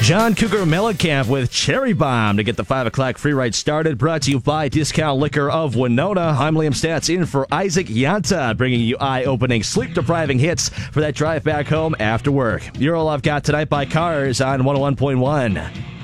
John Cougar Mellencamp with Cherry Bomb to get the 5 o'clock free ride started. Brought to you by Discount Liquor of Winona. I'm Liam Stats in for Isaac Yanta, bringing you eye-opening, sleep-depriving hits for that drive back home after work. You're all I've got tonight by Cars on 101.1.